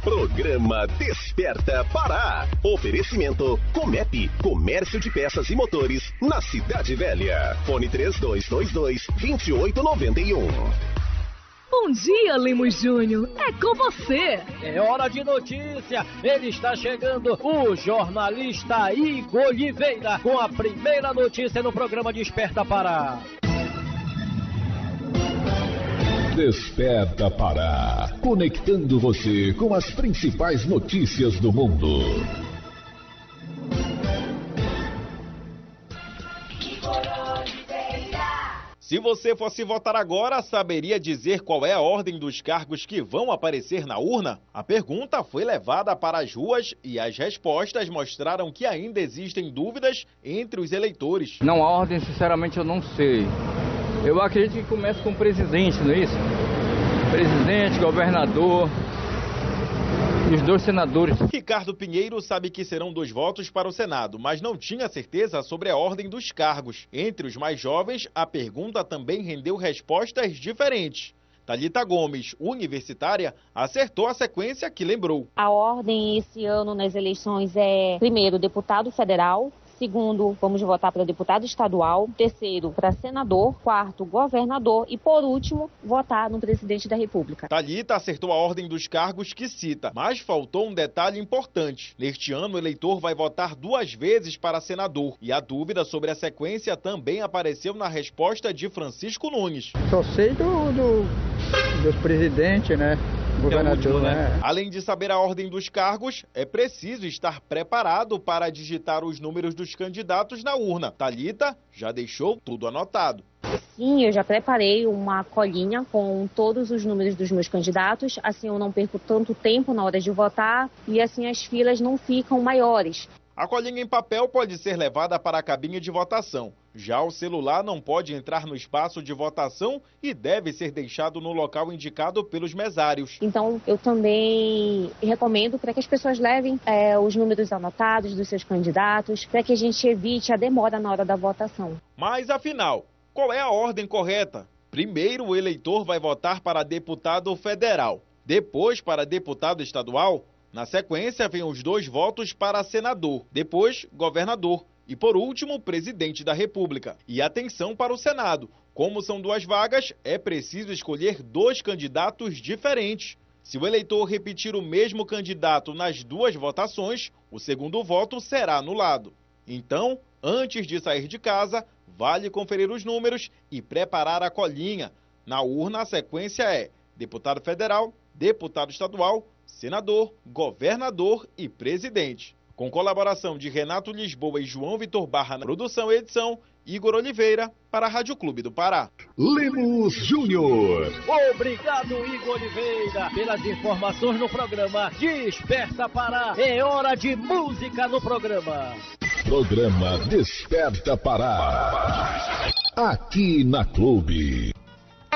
Programa Desperta Pará. Oferecimento Comep, Comércio de Peças e Motores, na Cidade Velha. Fone 3222-2891. Bom dia, Lemos Júnior. É com você. É hora de notícia. Ele está chegando, o jornalista Igor Oliveira, com a primeira notícia no programa Desperta Pará. Desperta Pará, conectando você com as principais notícias do mundo. Se você fosse votar agora, saberia dizer qual é a ordem dos cargos que vão aparecer na urna? A pergunta foi levada para as ruas e as respostas mostraram que ainda existem dúvidas entre os eleitores. Não, a ordem, sinceramente, eu não sei. Eu acredito que começa com o presidente, não é isso? Presidente, governador e os 2 senadores. Ricardo Pinheiro sabe que serão 2 votos para o Senado, mas não tinha certeza sobre a ordem dos cargos. Entre os mais jovens, a pergunta também rendeu respostas diferentes. Thalita Gomes, universitária, acertou a sequência que lembrou. A ordem esse ano nas eleições é, primeiro, deputado federal. Segundo, vamos votar para deputado estadual. Terceiro, para senador. Quarto, governador. E, por último, votar no presidente da República. Thalita acertou a ordem dos cargos que cita, mas faltou um detalhe importante. Neste ano, o eleitor vai votar 2 vezes para senador. E a dúvida sobre a sequência também apareceu na resposta de Francisco Nunes. Só sei dos presidentes, né? Governador, né? Além de saber a ordem dos cargos, é preciso estar preparado para digitar os números dos candidatos na urna. Thalita já deixou tudo anotado. Sim, eu já preparei uma colinha com todos os números dos meus candidatos, assim eu não perco tanto tempo na hora de votar e assim as filas não ficam maiores. A colinha em papel pode ser levada para a cabine de votação. Já o celular não pode entrar no espaço de votação e deve ser deixado no local indicado pelos mesários. Então, eu também recomendo para que as pessoas levem os números anotados dos seus candidatos, para que a gente evite a demora na hora da votação. Mas, afinal, qual é a ordem correta? Primeiro, o eleitor vai votar para deputado federal. Depois, para deputado estadual. Na sequência, vem os 2 votos para senador, depois governador e, por último, presidente da República. E atenção para o Senado. Como são 2 vagas, é preciso escolher 2 candidatos diferentes. Se o eleitor repetir o mesmo candidato nas 2 votações, o segundo voto será anulado. Então, antes de sair de casa, vale conferir os números e preparar a colinha. Na urna, a sequência é deputado federal, deputado estadual, senador, governador e presidente. Com colaboração de Renato Lisboa e João Vitor Barra na produção e edição, Igor Oliveira para a Rádio Clube do Pará. Lemos Júnior. Obrigado, Igor Oliveira, pelas informações no programa Desperta Pará. É hora de música no programa. Programa Desperta Pará. Aqui na Clube.